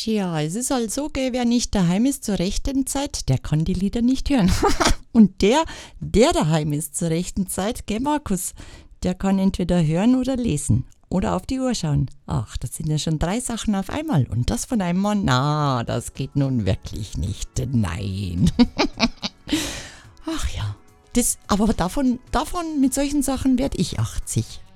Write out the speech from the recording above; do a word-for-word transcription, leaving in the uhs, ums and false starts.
Tja, es ist halt so, gell, wer nicht daheim ist zur rechten Zeit, der kann die Lieder nicht hören. Und der, der daheim ist zur rechten Zeit, gell, Markus, der kann entweder hören oder lesen. Oder auf die Uhr schauen. Ach, das sind ja schon drei Sachen auf einmal. Und das von einem Mann? Na, das geht nun wirklich nicht. Nein. Ach ja. Das, aber davon, davon, mit solchen Sachen werde ich achtzig.